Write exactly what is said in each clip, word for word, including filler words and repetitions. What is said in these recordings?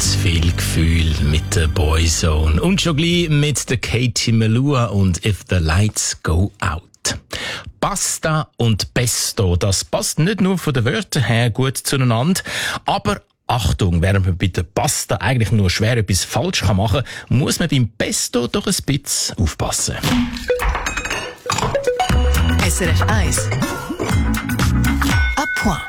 Ganz viel Gefühl mit der Boyzone und schon gleich mit der Katie Melua und If the Lights Go Out. Pasta und Pesto, das passt nicht nur von den Wörtern her gut zueinander, aber Achtung, während man bei der Pasta eigentlich nur schwer etwas falsch machen kann, muss man beim Pesto doch ein bisschen aufpassen. S R F eins. À point.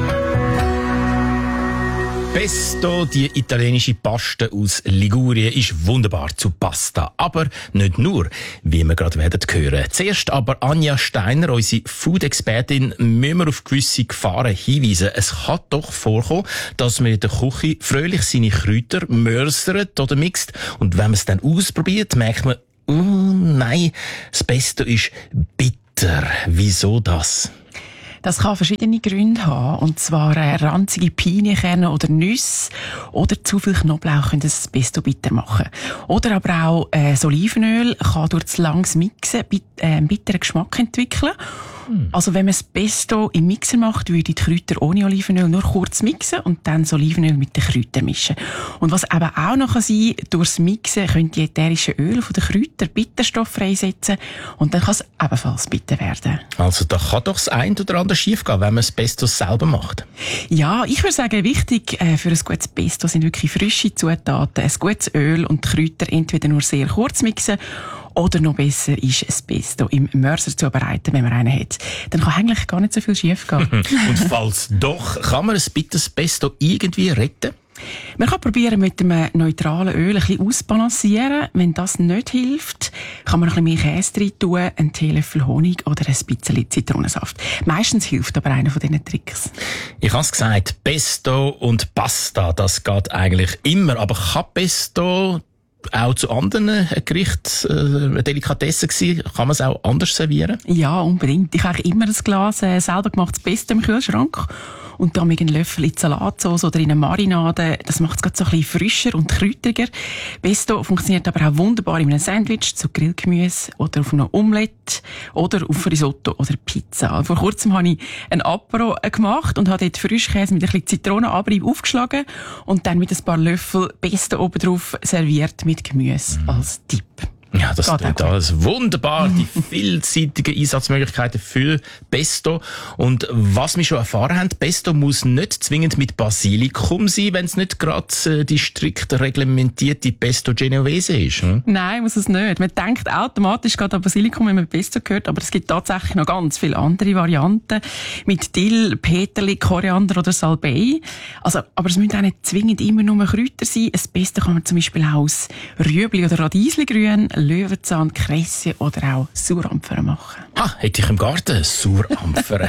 Pesto, die italienische Paste aus Ligurien, ist wunderbar zu Pasta. Aber nicht nur, wie wir gerade werden hören. Zuerst aber Anja Steiner, unsere Food-Expertin, müssen wir auf gewisse Gefahren hinweisen. Es kann doch vorkommen, dass man in der Küche fröhlich seine Kräuter mörsert oder mixt. Und wenn man es dann ausprobiert, merkt man, oh nein, das Pesto ist bitter. Wieso das? Das kann verschiedene Gründe haben. Und zwar äh, ranzige Pinienkerne oder Nüsse oder zu viel Knoblauch können das Pesto bitter machen. Oder aber auch äh, das Olivenöl kann durch das langes Mixen bit- äh, einen bitteren Geschmack entwickeln. Hm. Also wenn man das Pesto im Mixer macht, würde ich die Kräuter ohne Olivenöl nur kurz mixen und dann das Olivenöl mit den Kräutern mischen. Und was eben auch noch sein kann, durchs Mixen können die ätherischen Öle von den Kräutern Bitterstoff freisetzen und dann kann es ebenfalls bitter werden. Also da kann doch das ein oder andere schief gehen, wenn man das Pesto selber macht. Ja, ich würde sagen, wichtig äh, für ein gutes Pesto sind wirklich frische Zutaten, ein gutes Öl und die Kräuter entweder nur sehr kurz mixen oder noch besser ist ein Pesto im Mörser zubereiten, wenn man einen hat. Dann kann eigentlich gar nicht so viel schief gehen. Und falls doch, kann man ein bitteres Pesto irgendwie retten? Man kann probieren, mit einem neutralen Öl ein bisschen ausbalancieren. Wenn das nicht hilft, kann man ein bisschen mehr Käse rein tun, einen Teelöffel Honig oder ein bisschen Zitronensaft. Meistens hilft aber einer von diesen Tricks. Ich habe es gesagt, Pesto und Pasta, das geht eigentlich immer. Aber kann Pesto auch zu anderen Gerichten äh, Delikatessen gewesen? Kann man es auch anders servieren? Ja, unbedingt. Ich habe immer ein Glas äh, selber gemachtes Pesto im Kühlschrank. Und da mit einem Löffel in die Salatsauce oder in eine Marinade. Das macht es gerade so ein bisschen frischer und kräutriger. Pesto funktioniert aber auch wunderbar in einem Sandwich, zu Grillgemüse oder auf einem Omelette oder auf Risotto oder Pizza. Vor kurzem habe ich ein Apero gemacht und habe dort Frischkäse mit ein bisschen Zitronenabrieb aufgeschlagen und dann mit ein paar Löffel Pesto oben drauf serviert mit Gemüse mhm. als Tipp. Ja, das tut alles wunderbar. Die vielseitigen Einsatzmöglichkeiten für Pesto. Und was wir schon erfahren haben, Pesto muss nicht zwingend mit Basilikum sein, wenn es nicht gerade äh, die strikt reglementierte Pesto Genovese ist. Hm? Nein, muss es nicht. Man denkt automatisch gerade an Basilikum, wenn man Pesto hört, aber es gibt tatsächlich noch ganz viele andere Varianten mit Dill, Peterli, Koriander oder Salbei. Also, aber es müssen auch nicht zwingend immer nur Kräuter sein. Ein Pesto kann man zum Beispiel auch aus Rüebli oder Radiesligrün, Löwenzahn, Kresse oder auch Sauerampfer machen. Ha, hätte ich im Garten Sauerampfer.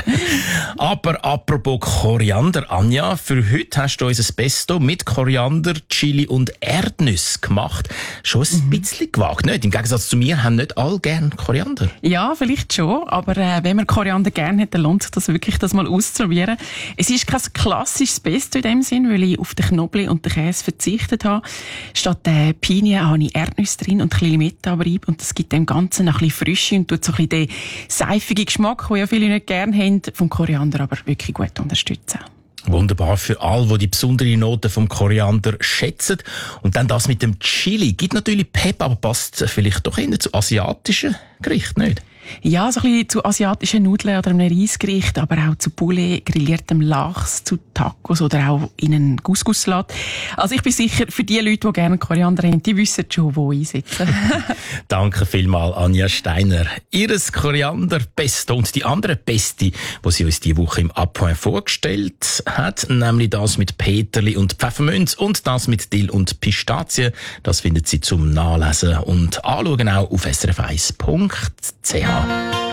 Aber apropos Koriander, Anja, für heute hast du unser Pesto mit Koriander, Chili und Erdnüsse gemacht. Schon ein mhm. bisschen gewagt, nicht? Im Gegensatz zu mir haben nicht alle gern Koriander. Ja, vielleicht schon, aber äh, wenn man Koriander gerne hat, dann lohnt sich das wirklich, das mal auszuprobieren. Es ist kein klassisches Pesto in dem Sinn, weil ich auf den Knoblauch und den Käse verzichtet habe. Statt äh, Pinien habe ich Erdnüsse drin und ein bisschen Limette und das gibt dem Ganzen noch ein bisschen Frische und tut so ein bisschen den seifigen Geschmack, den ja viele nicht gerne haben, vom Koriander aber wirklich gut unterstützen. Wunderbar für alle, die die besondere Note vom Koriander schätzen. Und dann das mit dem Chili. Gibt natürlich Pep, aber passt vielleicht doch eher zu asiatischen Gerichten, nicht? Ja, so ein bisschen zu asiatischen Nudeln oder einem Reisgericht, aber auch zu Poulet, grilliertem Lachs, zu Tacos oder auch in einen Couscous-Salat. Also ich bin sicher, für die Leute, die gerne Koriander haben, die wissen schon, wo einsetzen. Danke vielmals, Anja Steiner. Ihres Koriander-Pesto und die andere Pesti, die sie uns diese Woche im Appoint vorgestellt hat, nämlich das mit Peterli und Pfefferminz und das mit Dill und Pistazien, das findet sie zum Nachlesen und Anschauen auch auf s r f eins punkt c h.